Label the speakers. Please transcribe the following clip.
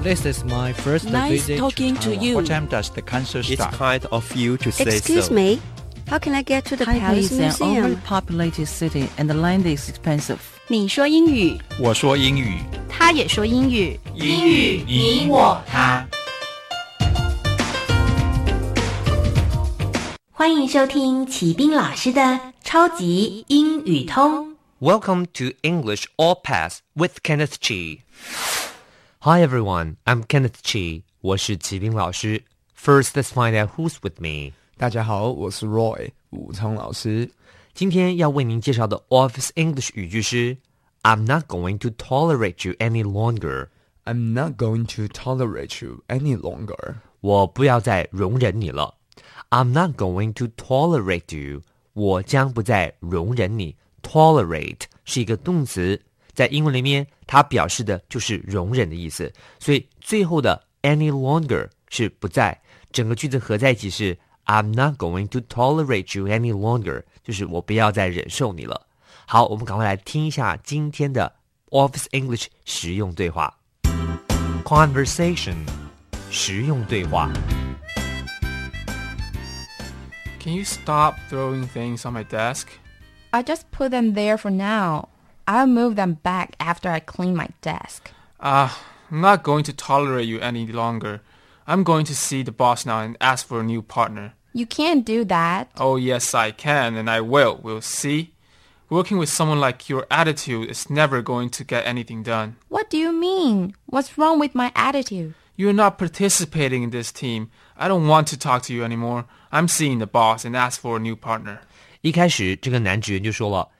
Speaker 1: This is my first
Speaker 2: Nice
Speaker 1: visit
Speaker 2: talking to you.
Speaker 3: What time does the concert
Speaker 4: It's
Speaker 3: start?
Speaker 4: kind of you to say
Speaker 5: Excuse
Speaker 4: so.
Speaker 5: me, how can I get to the
Speaker 2: Taipei
Speaker 5: Palace
Speaker 2: is an
Speaker 5: Museum?
Speaker 2: overpopulated city and the land is expensive.
Speaker 6: 你说英语，
Speaker 3: 我说英语，
Speaker 6: 他也说英语，
Speaker 3: 英语你我他。
Speaker 6: 欢迎收听齐斌老师的超级英语通。
Speaker 7: Welcome to English All Pass with Kenneth Chi. Hi everyone, I'm Kenneth Chi. 我是齐斌老师。First, let's find out who's with me.
Speaker 8: 大家好，我是 Roy 武聪老师。
Speaker 7: 今天要为您介绍的 Office English 语句是 I'm not going to tolerate you any longer.
Speaker 8: I'm not going to tolerate you any longer.
Speaker 7: 我不要再容忍你了。I'm not going to tolerate you. 我将不再容忍你。Tolerate 是一个动词，在英文里面它表示的就是容忍的意思，所以最后的 any longer 是不再，整个句子合在一起是 I'm not going to tolerate you any longer， 就是我不要再忍受你了。好，我们赶快来听一下今天的 Office English 实用对话。Conversation 实用对话。
Speaker 9: Can you stop throwing things on my desk?
Speaker 10: I just put them there for now. I'll move them back after I clean my desk.
Speaker 9: I'm not going to tolerate you any longer. I'm going to see the boss now and ask for a new partner.
Speaker 10: You can't do that.
Speaker 9: Oh, yes, I can, and I will. We'll see. Working with someone like your attitude is never going to get anything done.
Speaker 10: What do you mean? What's wrong with my attitude?
Speaker 9: You're not participating in this team. I don't want to talk to you anymore. I'm seeing the boss and ask for a new partner.
Speaker 7: 一开始这个男职员就说了